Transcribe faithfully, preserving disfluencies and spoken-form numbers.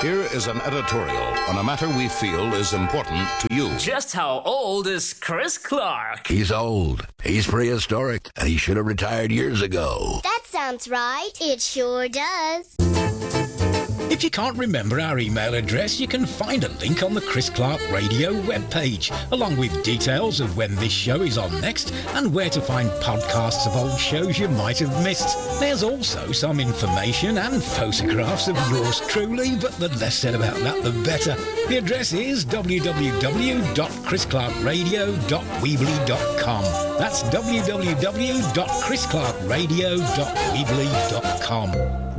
Here is an editorial on a matter we feel is important to you. Just how old is Chris Clark? He's old. He's prehistoric, and he should have retired years ago. That sounds right. It sure does. If you can't remember our email address, you can find a link on the Chris Clark Radio webpage, along with details of when this show is on next and where to find podcasts of old shows you might have missed. There's also some information and photographs of yours truly, but the less said about that, the better. The address is w w w dot chris clark radio dot weebly dot com. That's w w w dot chris clark radio dot weebly dot com.